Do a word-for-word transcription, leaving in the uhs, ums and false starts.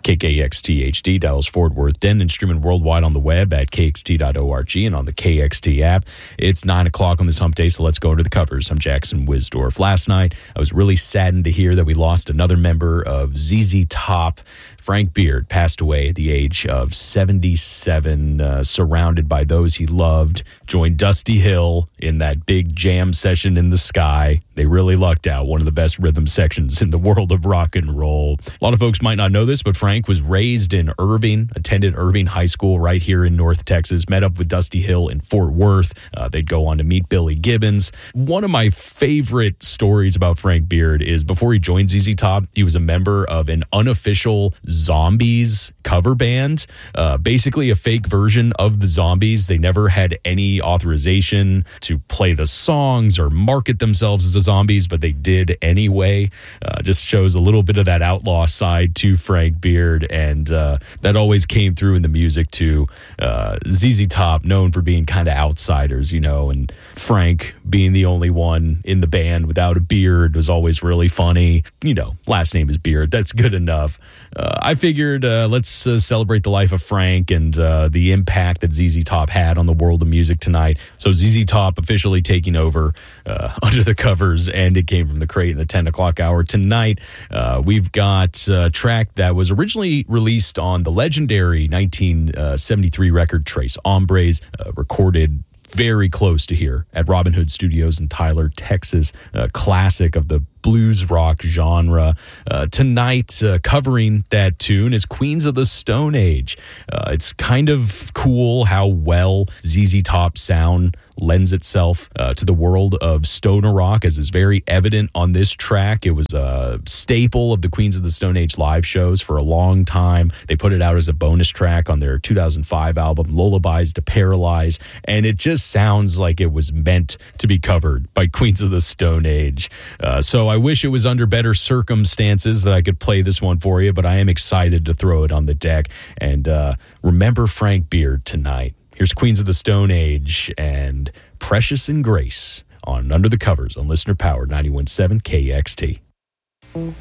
K K X T H D, Dallas, Fort Worth, Denton, streaming worldwide on the web at K X T dot org and on the K X T app. It's nine o'clock on this hump day, so let's go into the covers. I'm Jackson Wisdorf. Last night, I was really saddened to hear that we lost another member of Z Z Top. Frank Beard passed away at the age of seventy-seven, uh, surrounded by those he loved, joined Dusty Hill in that big jam session in the sky. They really lucked out, one of the best rhythm sections in the world of rock and roll. A lot of folks might not know this, but Frank was raised in Irving, attended Irving High School right here in North Texas, met up with Dusty Hill in Fort Worth. Uh, they'd go on to meet Billy Gibbons. One of my favorite stories about Frank Beard is before he joined Z Z Top, he was a member of an unofficial Zombies cover band, uh, basically a fake version of the Zombies. They never had any authorization to play the songs or market themselves as the Zombies, but they did anyway. Uh, just shows a little bit of that outlaw side to Frank Beard, and uh, that always came through in the music too. Uh, Z Z Top, known for being kind of outsiders, you know, and Frank being the only one in the band without a beard was always really funny. You know, last name is Beard. That's good enough. Uh, I figured uh, let's uh, celebrate the life of Frank and uh, the impact that Z Z Top had on the world of music tonight. So Z Z Top officially taking over uh, under the covers, and it came from the crate in the ten o'clock hour. Tonight, uh, we've got a track that was originally released on the legendary nineteen seventy-three record Tres Hombres, uh, recorded very close to here at Robin Hood Studios in Tyler, Texas. A classic of the blues rock genre. Uh, tonight, uh, covering that tune is Queens of the Stone Age. Uh, it's kind of cool how well Z Z Top sound lends itself uh, to the world of stoner rock, as is very evident on this track. It was a staple of the Queens of the Stone Age live shows for a long time. They put it out as a bonus track on their two thousand five album, Lullabies to Paralyze, and it just sounds like it was meant to be covered by Queens of the Stone Age. Uh, so I wish it was under better circumstances that I could play this one for you, but I am excited to throw it on the deck. And uh, remember Frank Beard tonight. Here's Queens of the Stone Age and Precious in Grace on Under the Covers on Listener Power ninety-one point seven K X T.